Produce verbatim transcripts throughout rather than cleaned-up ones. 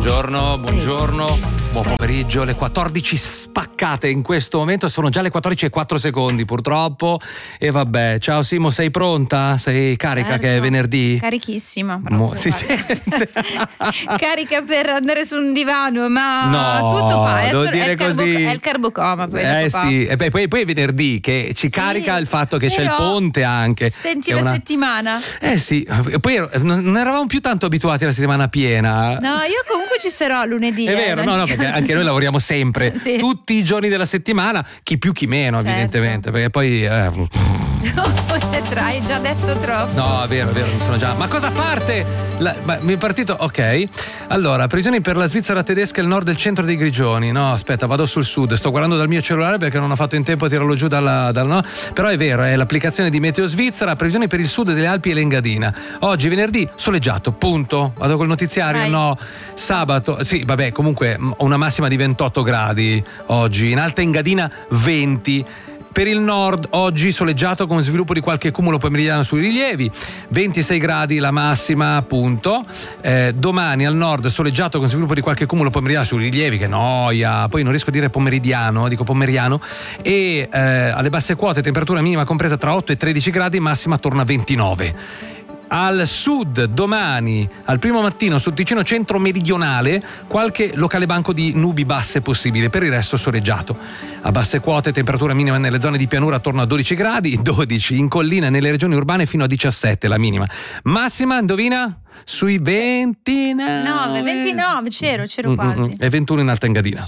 Buongiorno, buongiorno. Buon pomeriggio, le quattordici spaccate in questo momento, sono già le quattordici e quattro secondi purtroppo. E vabbè, ciao Simo, sei pronta? Sei carica, certo, che è venerdì? Carichissima. Mo- si sente. Carica per andare su un divano, ma no, tutto qua, è, devo solo- dire è, il carbo- così. è il carbocoma. Poi Eh dopo sì, e poi, poi, poi è venerdì che ci Sì, carica il fatto che c'è il però ponte anche. Senti È la una- settimana. Eh sì, e poi ero- non non eravamo più tanto abituati alla settimana piena. No, io comunque ci sarò lunedì. È eh, vero, in no, no, ogni perché caso. anche noi lavoriamo sempre, Sì. tutti i giorni della settimana, chi più chi meno, Certo. evidentemente, perché poi eh, Tra, hai già detto troppo. no, è vero, è vero, mi sono già. Ma cosa parte? La- ma mi è partito, ok. Allora, previsioni per la Svizzera tedesca e il nord e il centro dei Grigioni. No, aspetta, vado sul sud. Sto guardando dal mio cellulare perché non ho fatto in tempo a tirarlo giù dalla, dal no. Però è vero, è l'applicazione di Meteo Svizzera. Previsioni per il sud delle Alpi e l'Engadina. Oggi venerdì soleggiato, punto. Vado col notiziario, Vai. no. Sabato, sì, vabbè, comunque ho una massima di ventotto gradi oggi. In Alta Engadina venti. Per il nord oggi soleggiato con sviluppo di qualche cumulo pomeridiano sui rilievi, ventisei gradi la massima, appunto. Eh, domani al nord soleggiato con sviluppo di qualche cumulo pomeridiano sui rilievi, che noia, poi non riesco a dire pomeridiano, dico pomeridiano. E eh, alle basse quote temperatura minima compresa tra otto e tredici gradi, massima attorno a ventinove. Al sud domani, al primo mattino sul Ticino centro meridionale, qualche locale banco di nubi basse possibile, per il resto soleggiato. A basse quote temperatura minima nelle zone di pianura attorno a dodici gradi, dodici in collina e nelle regioni urbane fino a diciassette la minima. Massima, indovina? Sui ventinove. No, ventinove, c'ero, c'ero Mm-mm, quasi. e ventuno in Alta Engadina.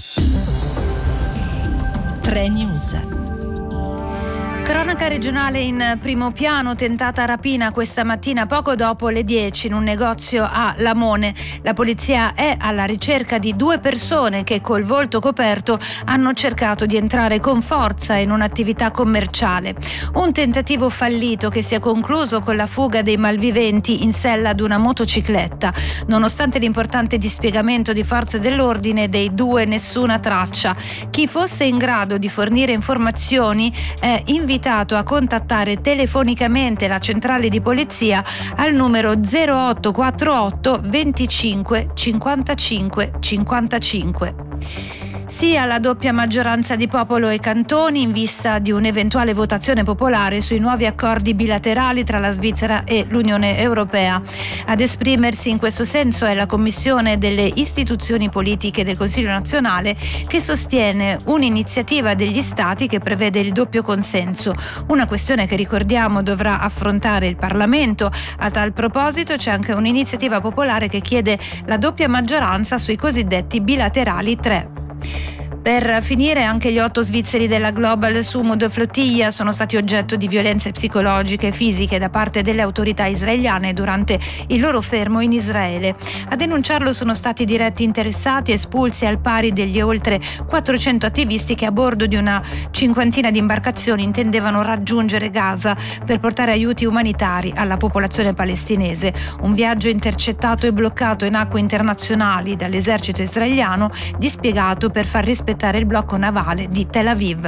tre News. Cronaca regionale in primo piano, tentata rapina questa mattina poco dopo le dieci in un negozio a Lamone. La polizia è alla ricerca di due persone che col volto coperto hanno cercato di entrare con forza in un'attività commerciale. Un tentativo fallito che si è concluso con la fuga dei malviventi in sella ad una motocicletta. Nonostante l'importante dispiegamento di forze dell'ordine, dei due nessuna traccia. Chi fosse in grado di fornire informazioni è invitato a contattare telefonicamente la centrale di polizia al numero zero otto quattro otto venticinque cinquantacinque cinquantacinque. Sì alla doppia maggioranza di popolo e cantoni in vista di un'eventuale votazione popolare sui nuovi accordi bilaterali tra la Svizzera e l'Unione Europea. Ad esprimersi in questo senso è la Commissione delle istituzioni politiche del Consiglio nazionale, che sostiene un'iniziativa degli Stati che prevede il doppio consenso, una questione che, ricordiamo, dovrà affrontare il Parlamento. A tal proposito c'è anche un'iniziativa popolare che chiede la doppia maggioranza sui cosiddetti bilaterali tre. Per finire, anche gli otto svizzeri della Global Sumud Flottiglia sono stati oggetto di violenze psicologiche e fisiche da parte delle autorità israeliane durante il loro fermo in Israele. A denunciarlo sono stati diretti interessati, espulsi al pari degli oltre quattrocento attivisti che a bordo di una cinquantina di imbarcazioni intendevano raggiungere Gaza per portare aiuti umanitari alla popolazione palestinese. Un viaggio intercettato e bloccato in acque internazionali dall'esercito israeliano, dispiegato per far rispettare il blocco navale di Tel Aviv.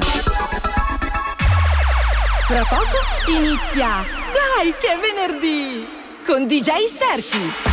Tra poco inizia Dai che è venerdì con D J Sterchi.